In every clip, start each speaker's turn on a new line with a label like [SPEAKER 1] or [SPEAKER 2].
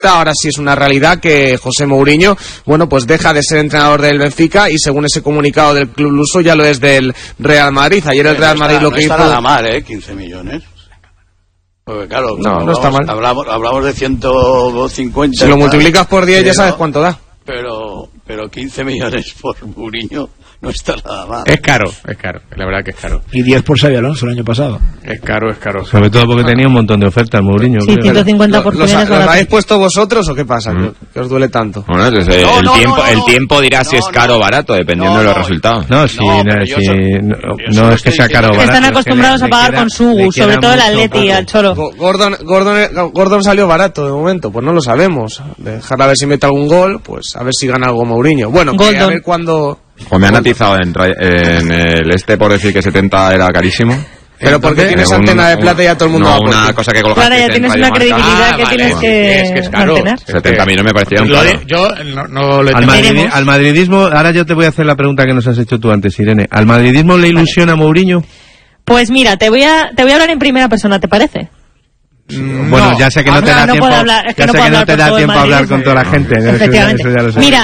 [SPEAKER 1] Ahora sí es una realidad que José Mourinho, bueno, pues deja de ser entrenador del Benfica y según ese comunicado del club luso ya lo es del Real Madrid. Ayer el Real Madrid lo que hizo...
[SPEAKER 2] No está nada mal, 15 millones. Porque claro,
[SPEAKER 1] no está mal.
[SPEAKER 2] Hablamos de 150.
[SPEAKER 1] Si lo multiplicas por 10 ya sabes cuánto da.
[SPEAKER 2] Pero 15 millones por Mourinho no está nada mal.
[SPEAKER 3] Es caro, la verdad que es caro.
[SPEAKER 4] Y 10 por Xabi Alonso el año pasado.
[SPEAKER 3] Es caro.
[SPEAKER 5] Sobre todo porque tenía un montón de ofertas Mourinho.
[SPEAKER 6] Sí, 150 por
[SPEAKER 1] ¿Los habéis puesto vosotros o qué pasa? ¿Que os duele tanto?
[SPEAKER 7] Bueno, el tiempo dirá si es caro o barato, dependiendo de los resultados.
[SPEAKER 5] No es que sea caro o barato.
[SPEAKER 6] Están acostumbrados a pagar con Sugu, sobre todo el Atleti y al Cholo.
[SPEAKER 1] Gordon salió barato de momento, pues no lo sabemos. Dejar a ver si mete algún gol, pues a ver si gana algo Mourinho. Bueno, que a ver cuándo...
[SPEAKER 7] O me han atizado en el por decir que 70 era carísimo.
[SPEAKER 1] Pero porque tienes antena de plata y ya todo el mundo va por
[SPEAKER 7] una
[SPEAKER 1] ti.
[SPEAKER 7] cosa que colocaste.
[SPEAKER 6] Claro, ya tienes una credibilidad que tienes que mantener.
[SPEAKER 7] 70.000 me parecía un caro.
[SPEAKER 3] Yo no lo entiendo.
[SPEAKER 5] Al madridismo, ahora yo te voy a hacer la pregunta que nos has hecho tú antes, Irene. ¿Al madridismo le ilusiona Mourinho?
[SPEAKER 6] Pues mira, te voy a hablar en primera persona, ¿te parece?
[SPEAKER 5] Bueno, ya sé que no te da tiempo. No te da tiempo a hablar con toda la gente.
[SPEAKER 6] Efectivamente.
[SPEAKER 5] Eso ya lo sé.
[SPEAKER 6] Mira,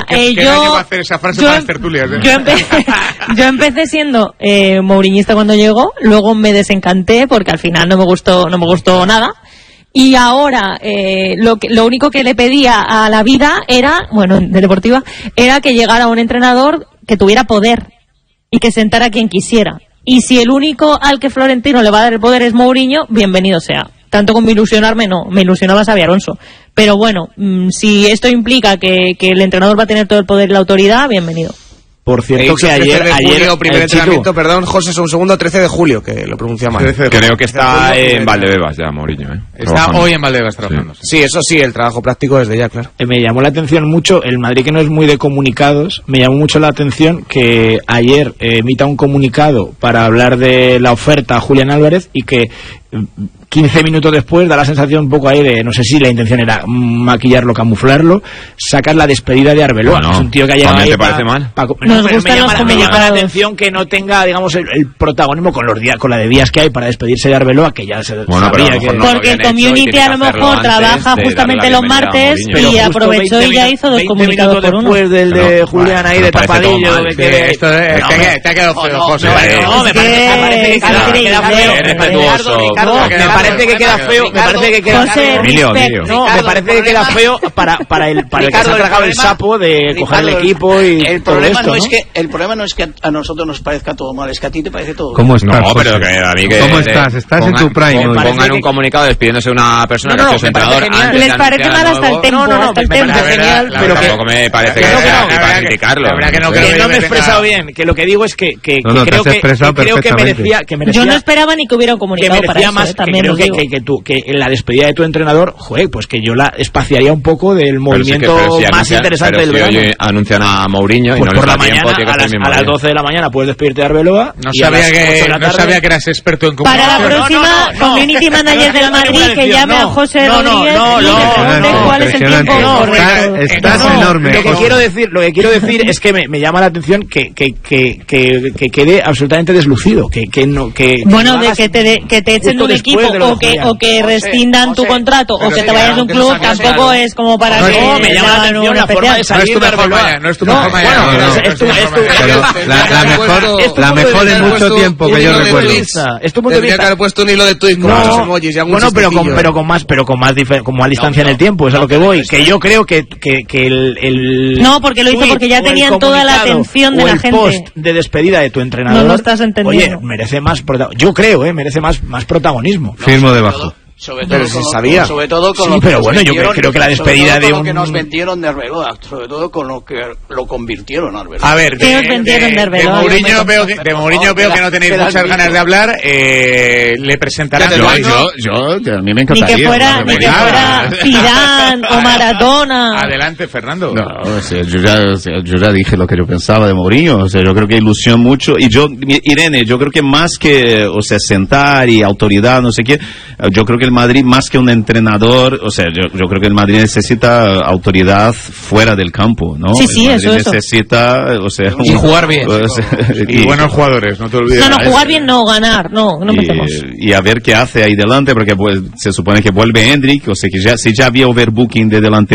[SPEAKER 6] yo empecé siendo mouriñista cuando llegó, luego me desencanté porque al final no me gustó nada. Y ahora lo único que le pedía a la vida era, bueno, de deportiva, era que llegara un entrenador que tuviera poder y que sentara a quien quisiera. Y si el único al que Florentino le va a dar el poder es Mourinho, bienvenido sea. Tanto como ilusionarme, no, me ilusionaba Xabi Alonso. Pero bueno, si esto implica que el entrenador va a tener todo el poder y la autoridad, bienvenido.
[SPEAKER 4] Por cierto que ayer
[SPEAKER 1] primer entrenamiento, perdón, José, un segundo, 13 de julio, que lo pronuncia mal.
[SPEAKER 7] Creo que está en Valdebebas ya, Mourinho.
[SPEAKER 3] Está
[SPEAKER 7] trabajando.
[SPEAKER 3] hoy en Valdebebas trabajando.
[SPEAKER 1] Sí, eso sí, el trabajo práctico desde ya, claro.
[SPEAKER 4] Me llamó la atención mucho, el Madrid que no es muy de comunicados, me llamó mucho la atención que ayer emita un comunicado para hablar de la oferta a Julián Álvarez y que 15 minutos después da la sensación un poco ahí de, no sé si la intención era maquillarlo, camuflarlo, sacas la despedida de Arbeloa, que es un tío que ha llegado ahí.
[SPEAKER 7] ¿Te parece mal?
[SPEAKER 4] Me llama la atención que no tenga, digamos, el protagonismo con la de días que hay para despedirse de Arbeloa, que ya se sabía que...
[SPEAKER 6] Porque el Community a lo mejor trabaja justamente los martes y aprovechó y ya hizo 2 comunicados por uno.
[SPEAKER 4] Después del de Julián ahí de tapadillo,
[SPEAKER 3] te ha quedado feo, José.
[SPEAKER 4] No, me parece que queda feo. Me parece que queda feo, me parece que queda feo. No, me parece que queda feo para el que se ha tragado el sapo de coger el equipo y todo esto, ¿no?
[SPEAKER 2] El problema no es que a nosotros nos parezca todo mal, es que a ti te parece todo
[SPEAKER 5] ¿Cómo estás?
[SPEAKER 7] No, pero que a mí que...
[SPEAKER 5] ¿Cómo estás? Estás en tu prime.
[SPEAKER 7] Pongan un comunicado despidiéndose de una persona que ha sido su entrenador.
[SPEAKER 6] Les parece mal hasta el tempo.
[SPEAKER 4] No, me parece genial,
[SPEAKER 7] pero tampoco me parece que para criticarlo.
[SPEAKER 4] Que no me he expresado bien, que lo que digo es que creo que merecía...
[SPEAKER 6] Yo no esperaba ni que hubiera un comunicado para eso, también lo digo.
[SPEAKER 4] Que en la despedida de tu entrenador, pues que yo la espaciaría un poco del movimiento más interesante del verano.
[SPEAKER 7] Si anuncian a Mourinho y
[SPEAKER 4] pues
[SPEAKER 7] no
[SPEAKER 4] por
[SPEAKER 7] les
[SPEAKER 4] la
[SPEAKER 7] da tiempo,
[SPEAKER 4] mañana, a las 12 de la mañana puedes despedirte de Arbeloa.
[SPEAKER 3] No sabía que eras experto en comunicación.
[SPEAKER 6] Para la próxima Community Manager del Madrid, que llame a José Rodríguez y le pregunte cuál es el tiempo correcto.
[SPEAKER 5] Estás enorme.
[SPEAKER 4] Lo que quiero decir es que me llama la atención que quede absolutamente deslucido,
[SPEAKER 6] bueno, de que te echen de un equipo o que rescindan tu contrato o que te vayas de un club, tampoco es como para que...
[SPEAKER 4] No, me llama la atención la forma de salir de Arbeloa.
[SPEAKER 3] No es tu mejor mañana.
[SPEAKER 5] La mejor en mucho tiempo que yo recuerdo.
[SPEAKER 4] Es tu punto de vista.
[SPEAKER 1] Tendría que haber puesto un hilo de tweet con muchos emojis y algún
[SPEAKER 4] pero con más distancia en el tiempo, es a lo que voy. Que yo creo que el...
[SPEAKER 6] No, porque lo hizo porque ya tenían toda la atención de la gente.
[SPEAKER 4] O el post de despedida de tu entrenador.
[SPEAKER 6] No lo estás entendiendo.
[SPEAKER 4] Oye, merece más... Yo creo, merece más protagonismo.
[SPEAKER 5] Firmo debajo.
[SPEAKER 2] Sobre todo con lo que
[SPEAKER 4] pero bueno, yo creo que la despedida de
[SPEAKER 2] lo que nos vendieron de Arbeloa, sobre todo con lo que lo convirtieron a Arbeloa.
[SPEAKER 3] A ver,
[SPEAKER 6] ¿qué os vendieron de Arbeloa?
[SPEAKER 3] De Mourinho veo que no tenéis muchas ganas de hablar. Le presentarán.
[SPEAKER 7] Yo a mí me encantaría.
[SPEAKER 6] Ni que fuera Zidane o Maradona.
[SPEAKER 3] Adelante, Fernando.
[SPEAKER 8] No, o sea, yo ya dije lo que yo pensaba de Mourinho. O sea, yo creo que ilusión mucho. Y Irene, yo creo que más que, o sea, sentar y autoridad, no sé qué, yo creo que el Madrid, más que un entrenador, o sea, yo creo que el Madrid necesita autoridad fuera del campo, ¿no?
[SPEAKER 6] Sí,
[SPEAKER 8] el Madrid necesita, o sea,
[SPEAKER 3] y jugar bien. Y buenos jugadores, no te olvides.
[SPEAKER 6] No, jugar bien no, ganar, no empecemos.
[SPEAKER 8] Y a ver qué hace ahí delante, porque pues se supone que vuelve Hendrik, o sea, que si ya había overbooking de delante